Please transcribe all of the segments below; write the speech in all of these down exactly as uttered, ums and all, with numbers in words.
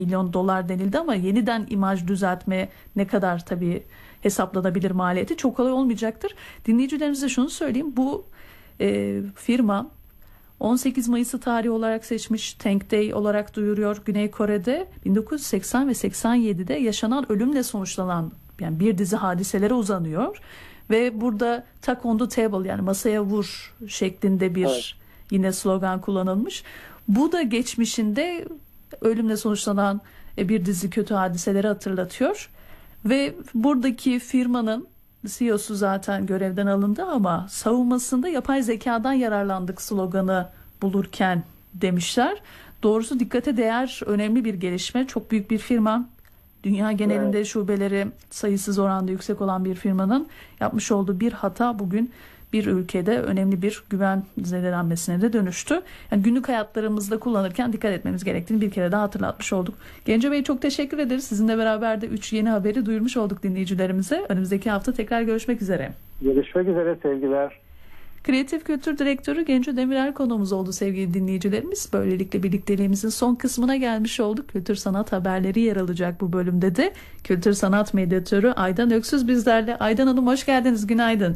milyon dolar denildi ama yeniden imaj düzeltme ne kadar tabii hesaplanabilir maliyeti çok kolay olmayacaktır. Dinleyicilerimize şunu söyleyeyim. Bu e, firma on sekiz Mayıs'ı tarihi olarak seçmiş, Tank Day olarak duyuruyor. Güney Kore'de bin dokuz yüz seksen ve seksen yedide yaşanan ölümle sonuçlanan yani bir dizi hadiselere uzanıyor. Ve burada "Talk on the table" yani masaya vur şeklinde bir evet. yine slogan kullanılmış. Bu da geçmişinde ölümle sonuçlanan bir dizi kötü hadiseleri hatırlatıyor. Ve buradaki firmanın C E O'su zaten görevden alındı ama savunmasında yapay zekadan yararlandık sloganı bulurken demişler. Doğrusu dikkate değer önemli bir gelişme. Çok büyük bir firma. Dünya genelinde evet. şubeleri sayısız oranda yüksek olan bir firmanın yapmış olduğu bir hata bugün bir ülkede önemli bir güven zedelenmesine de dönüştü. Yani günlük hayatlarımızda kullanırken dikkat etmemiz gerektiğini bir kere daha hatırlatmış olduk. Gence Bey çok teşekkür ederiz. Sizinle beraber de üç yeni haberi duyurmuş olduk dinleyicilerimize. Önümüzdeki hafta tekrar görüşmek üzere. Görüşmek üzere, sevgiler. Kreatif Kültür Direktörü Genco Demirer konuğumuz oldu sevgili dinleyicilerimiz. Böylelikle birlikteliğimizin son kısmına gelmiş olduk. Kültür sanat haberleri yer alacak bu bölümde de. Kültür sanat medyatörü Aydan Öksüz bizlerle. Aydan Hanım hoş geldiniz. Günaydın.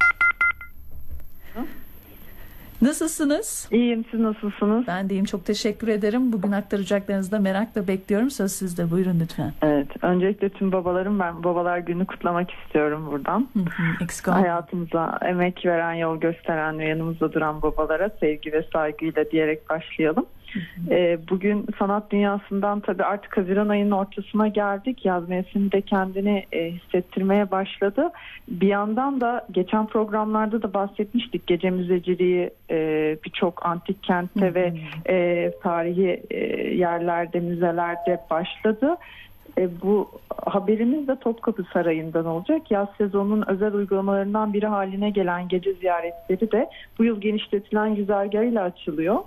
Nasılsınız? İyiyim, siz nasılsınız? Ben de iyiyim, çok teşekkür ederim. Bugün aktaracaklarınızı da merakla bekliyorum. Söz sizde, buyurun lütfen. Evet, öncelikle tüm babalarım, ben Babalar Günü kutlamak istiyorum buradan. Hı hı, eksik olma. Hayatımıza emek veren, yol gösteren ve yanımızda duran babalara sevgi ve saygıyla diyerek başlayalım. Hı hı. Ee, bugün sanat dünyasından tabii artık Haziran ayının ortasına geldik. Yaz mevsimi de kendini e, hissettirmeye başladı. Bir yandan da geçen programlarda da bahsetmiştik. Gece müzeciliği e, birçok antik kentte hı hı. ve e, tarihi e, yerlerde, müzelerde başladı. E, bu haberimiz de Topkapı Sarayı'ndan olacak. Yaz sezonunun özel uygulamalarından biri haline gelen gece ziyaretleri de bu yıl genişletilen güzergahıyla açılıyor.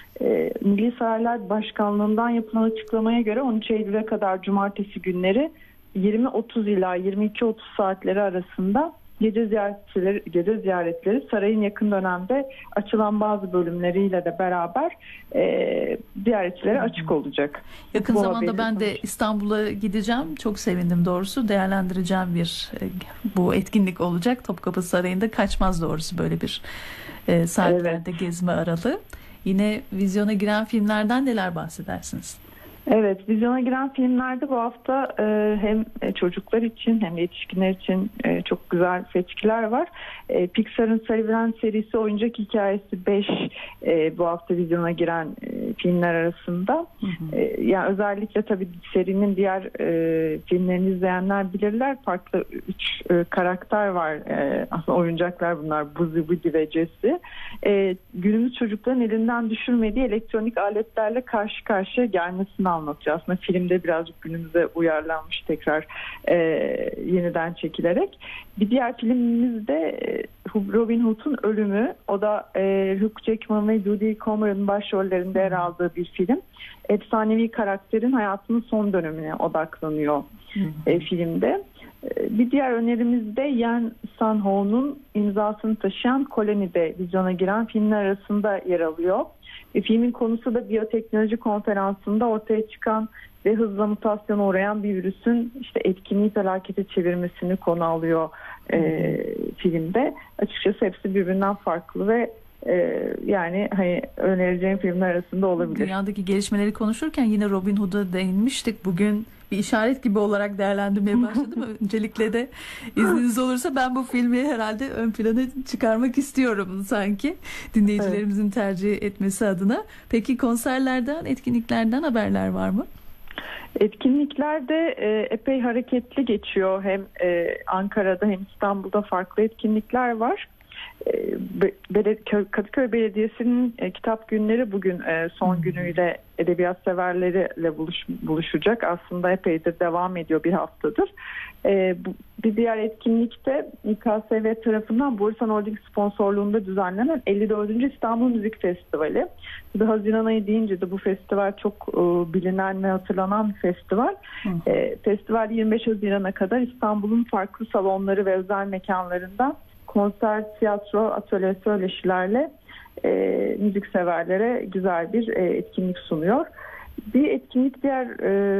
E, Milli Saraylar Başkanlığı'ndan yapılan açıklamaya göre on üç Eylül'e kadar cumartesi günleri yirmi otuz ila yirmi iki otuz saatleri arasında gece ziyaretleri, gece ziyaretleri sarayın yakın dönemde açılan bazı bölümleriyle de beraber e, ziyaretçilere açık olacak. Yakın Bu zamanda ben de İstanbul'a gideceğim. Çok sevindim doğrusu. Değerlendireceğim bir e, bu etkinlik olacak. Topkapı Sarayı'nda kaçmaz doğrusu böyle bir e, saatlerde evet. gezme aralığı. Yine vizyona giren filmlerden neler bahsedersiniz? Evet, vizyona giren filmlerde bu hafta e, hem çocuklar için hem yetişkinler için e, çok güzel seçkiler var. E, Pixar'ın sevilen serisi Oyuncak Hikayesi beş e, bu hafta vizyona giren e, filmler arasında. Hı hı. E, yani özellikle tabii serinin diğer e, filmlerini izleyenler bilirler. Farklı üç e, karakter var. E, aslında oyuncaklar bunlar. Buzzy, Woody ve Jessie. E, günümüz çocukların elinden düşürmediği elektronik aletlerle karşı karşıya gelmesini anlatıyor. Aslında filmde birazcık günümüze uyarlanmış tekrar e, yeniden çekilerek. Bir diğer filmimiz de e, Robin Hood'un Ölümü. O da e, Hugh Jackman ve Jodie Comer'ın başrollerinde yer aldığı bir film. Efsanevi karakterin hayatının son dönemine odaklanıyor e, filmde. E, bir diğer önerimiz de Yen Sang-ho'nun imzasını taşıyan Koloni'de vizyona giren filmler arasında yer alıyor. E, filmin konusu da biyoteknoloji konferansında ortaya çıkan ve hızla mutasyona uğrayan bir virüsün işte etkinliği felakete çevirmesini konu alıyor e, filmde. Açıkçası hepsi birbirinden farklı ve e, yani hani önereceğim filmler arasında olabilir. Dünyadaki gelişmeleri konuşurken yine Robin Hood'a değinmiştik. Bugün bir işaret gibi olarak değerlendirmeye başladım. Öncelikle de izniniz olursa ben bu filmi herhalde ön plana çıkarmak istiyorum sanki. Dinleyicilerimizin evet. tercih etmesi adına. Peki konserlerden, etkinliklerden haberler var mı? Etkinliklerde e, epey hareketli geçiyor. Hem e, Ankara'da hem İstanbul'da farklı etkinlikler var. Kadıköy Belediyesi'nin kitap günleri bugün son günüyle edebiyat severleriyle buluş, buluşacak. Aslında epeydir devam ediyor, bir haftadır. Bir diğer etkinlikte İ K S V tarafından Borusan Holding sponsorluğunda düzenlenen elli dördüncü İstanbul Müzik Festivali. Ve Haziran ayı deyince de bu festival çok bilinen ve hatırlanan bir festival. Hı. Festival yirmi beş Haziran'a kadar İstanbul'un farklı salonları ve özel mekanlarında konser, tiyatro, atölye, söyleşilerle e, müzik severlere güzel bir e, etkinlik sunuyor. Bir etkinlik diğer e,